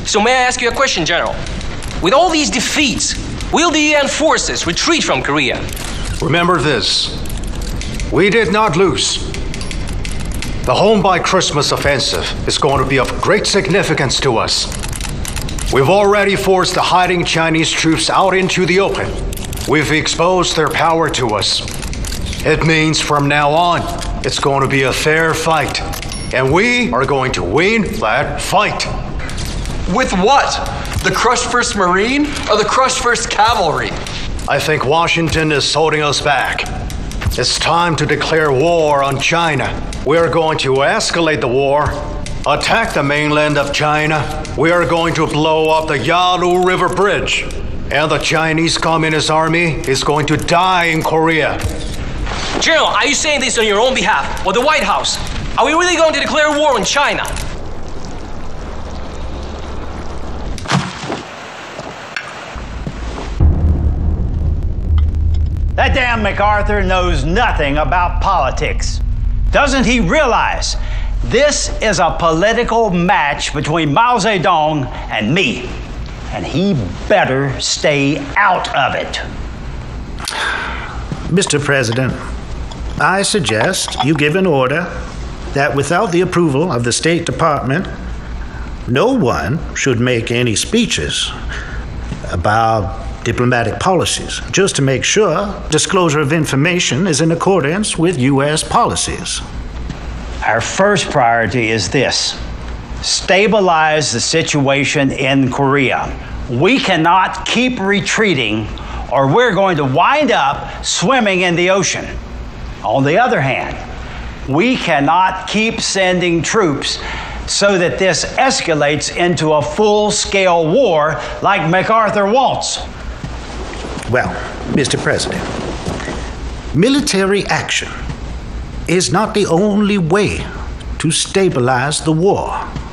So may I ask you a question, General? With all these defeats, will the UN forces retreat from Korea? Remember this. We did not lose. The Home by Christmas offensive is going to be of great significance to us. We've already forced the hiding Chinese troops out into the open. We've exposed their power to us. It means from now on, it's going to be a fair fight. And we are going to win that fight. With what? The crushed 1st Marine or the crushed 1st Cavalry? I think Washington is holding us back. It's time to declare war on China. We are going to escalate the war, attack the mainland of China. We are going to blow up the Yalu River Bridge. And the Chinese Communist Army is going to die in Korea. General, are you saying this on your own behalf or the White House? Are we really going to declare war on China? That damn MacArthur knows nothing about politics. Doesn't he realize this is a political match between Mao Zedong and me? And he better stay out of it. Mr. President, I suggest you give an order that without the approval of the State Department, no one should make any speeches about diplomatic policies, just to make sure disclosure of information is in accordance with U.S. policies. Our first priority is this: stabilize the situation in Korea. We cannot keep retreating, or we're going to wind up swimming in the ocean. On the other hand, we cannot keep sending troops so that this escalates into a full-scale war like MacArthur wants. Well, Mr. President, military action is not the only way to stabilize the war.